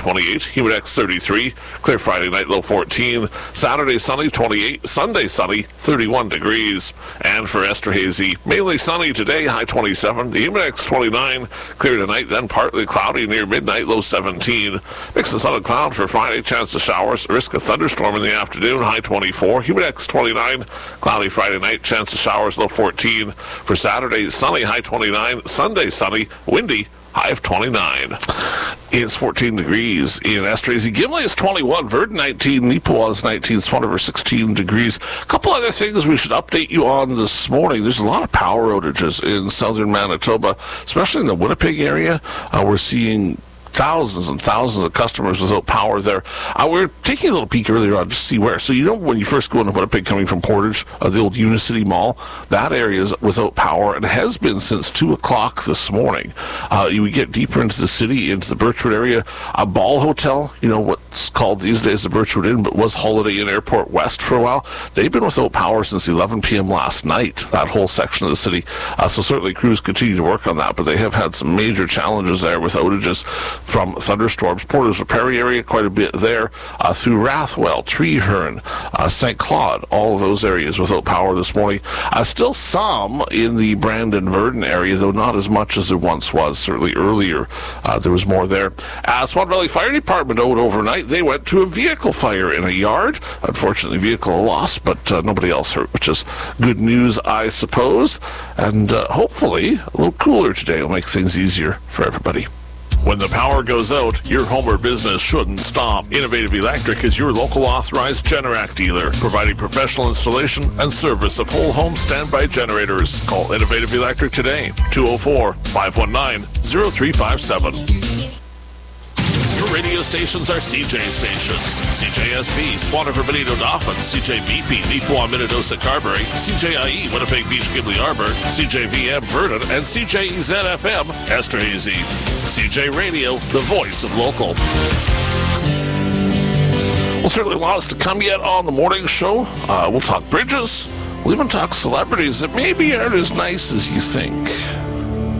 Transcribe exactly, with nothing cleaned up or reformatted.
twenty-eight. Humidex thirty-three. Clear Friday night, low fourteen. Saturday sunny, twenty-eight. Sunday sunny, thirty-one degrees. And for Esterhazy, mainly sunny today, high twenty-seven. The Humidex twenty-nine. Clear tonight, then partly cloudy near midnight, low seventeen. Mix of sun and cloud for Friday. Chance of showers. Risk of thunderstorm in the afternoon, high twenty-four. Humidex twenty-nine. Cloudy Friday night. Chance of showers, low fourteen. For Saturday, sunny, high twenty-nine. Sunday sunny, windy, high of twenty-nine. It's fourteen degrees in Esterhazy. Gimli is twenty-one. Verdon nineteen. Neepawa nineteen. Swanriver sixteen degrees. A couple other things we should update you on this morning. There's a lot of power outages in southern Manitoba, especially in the Winnipeg area. Uh, we're seeing thousands and thousands of customers without power there. Uh, we were taking a little peek earlier on just to see where. So you know when you first go into Winnipeg coming from Portage, uh, the old Unicity Mall, that area is without power and has been since two o'clock this morning. Uh, you would get deeper into the city, into the Birchwood area. A Ball Hotel, you know what's called these days the Birchwood Inn, but was Holiday Inn Airport West for a while. They've been without power since eleven p.m. last night, that whole section of the city. Uh, so certainly crews continue to work on that, but they have had some major challenges there with outages from thunderstorms. Portage La Prairie area, quite a bit there. Uh, through Rathwell, Treeherne, uh, Saint Claude, all of those areas without power this morning. Uh, still some in the Brandon-Verdon area, though not as much as there once was. Certainly earlier, uh, there was more there. Uh, Swan Valley Fire Department out overnight. They went to a vehicle fire in a yard. Unfortunately, vehicle lost, but uh, nobody else hurt, which is good news, I suppose. And uh, hopefully, a little cooler today will make things easier for everybody. When the power goes out, your home or business shouldn't stop. Innovative Electric is your local authorized Generac dealer, providing professional installation and service of whole home standby generators. Call Innovative Electric today, two oh four, five one nine, oh three five seven. Your radio stations are C J stations. C J S B, Swanriver, Benito, Dauphin, C J V P, Neepawa, Minnedosa, Carberry, C J I E, Winnipeg Beach, Gimli Arbor, C J V M, Verdon, and C J E Z F M, Esterhazy. C J Radio, the voice of local. Well, certainly lots to come yet on the morning show. Uh, we'll talk bridges. We'll even talk celebrities that maybe aren't as nice as you think.